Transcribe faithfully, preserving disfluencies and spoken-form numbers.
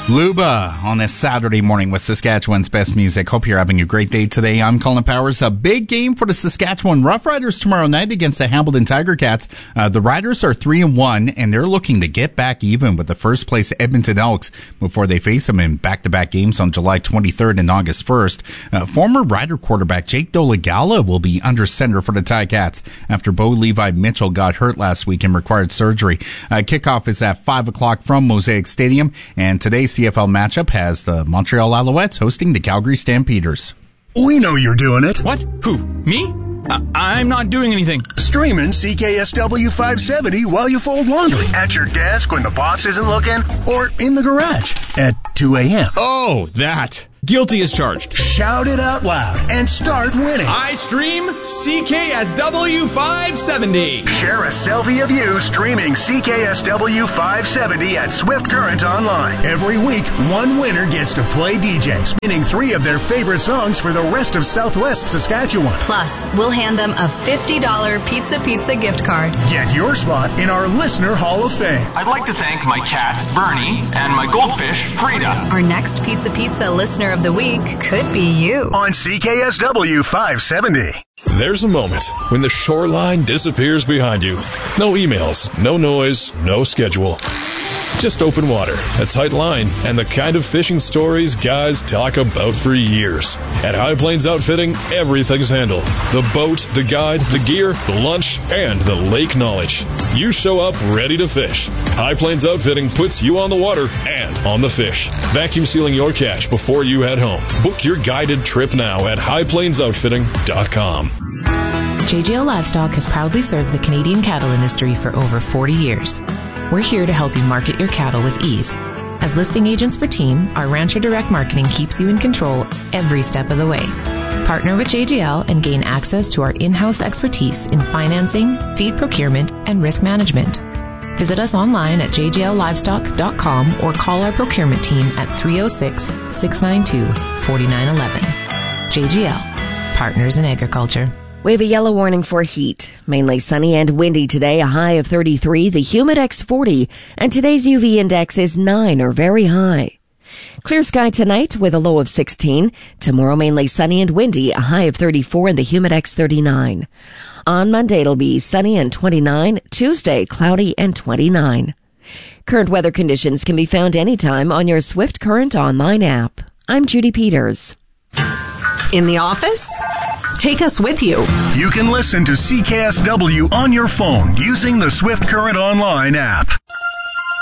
Luba on this Saturday morning with Saskatchewan's best music. Hope you're having a great day today. I'm Colin Powers. A big game for the Saskatchewan Roughriders tomorrow night against the Hamilton Tiger Cats. Uh, the Riders are three and one, and they're looking to get back even with the first place Edmonton Elks before they face them in back-to-back games on July twenty-third and August first. Uh, former Rider quarterback Jake Dolegala will be under center for the Ticats after Bo Levi Mitchell got hurt last week and required surgery. Uh, kickoff is at five o'clock from Mosaic Stadium, and today's C F L matchup has the Montreal Alouettes hosting the Calgary Stampeders. We know you're doing it. What? Who? Me? Uh, I'm not doing anything. Streaming C K S W five seventy while you fold laundry. At your desk when the boss isn't looking. Or in the garage at two a.m. Oh, that. Guilty as charged. Shout it out loud and start winning. I stream C K S W five seventy. Share a selfie of you streaming C K S W five seventy at Swift Current Online. Every week, one winner gets to play D J, spinning three of their favorite songs for the rest of Southwest Saskatchewan. Plus, we'll hand them a fifty dollars Pizza Pizza gift card. Get your spot in our Listener Hall of Fame. I'd like to thank my cat, Bernie, and my goldfish, Frida. Our next Pizza Pizza listener of the week could be you. On C K S W five seventy. There's a moment when the shoreline disappears behind you. No emails, no noise, no schedule. Just open water, a tight line, and the kind of fishing stories guys talk about for years. At High Plains Outfitting, everything's handled. The boat, the guide, the gear, the lunch, and the lake knowledge. You show up ready to fish. High Plains Outfitting puts you on the water and on the fish. Vacuum sealing your cache before you head home. Book your guided trip now at high plains outfitting dot com. J J L Livestock has proudly served the Canadian cattle industry for over forty years. We're here to help you market your cattle with ease. As listing agents for Team, our Rancher Direct Marketing keeps you in control every step of the way. Partner with J J L and gain access to our in-house expertise in financing, feed procurement, and risk management. Visit us online at j j l livestock dot com or call our procurement team at three oh six, six nine two, four nine one one. J J L, Partners in Agriculture. We have a yellow warning for heat. Mainly sunny and windy today, a high of thirty-three, the Humidex forty, and today's U V index is nine or very high. Clear sky tonight with a low of sixteen. Tomorrow mainly sunny and windy, a high of thirty-four and the Humidex thirty-nine. On Monday it'll be sunny and twenty-nine, Tuesday cloudy and twenty-nine. Current weather conditions can be found anytime on your Swift Current Online app. I'm Judy Peters. In the office? Take us with you. You can listen to C K S W on your phone using the Swift Current Online app.